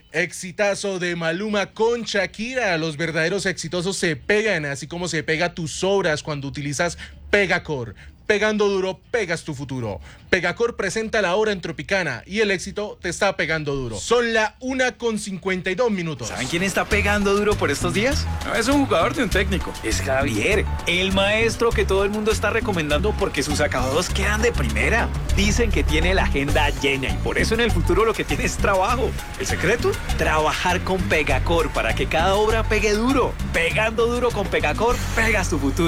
Exitazo de Maluma con Shakira. Los verdaderos exitosos se pegan, así como se pega tus obras cuando utilizas Pegacor. Pegando duro, pegas tu futuro. Pegacor presenta la hora en Tropicana y el éxito te está pegando duro. Son la 1:52. ¿Saben quién está pegando duro por estos días? No es un jugador ni un técnico. Es Javier, el maestro que todo el mundo está recomendando porque sus acabados quedan de primera. Dicen que tiene la agenda llena y por eso en el futuro lo que tiene es trabajo. ¿El secreto? Trabajar con Pegacor para que cada obra pegue duro. Pegando duro con Pegacor, pegas tu futuro.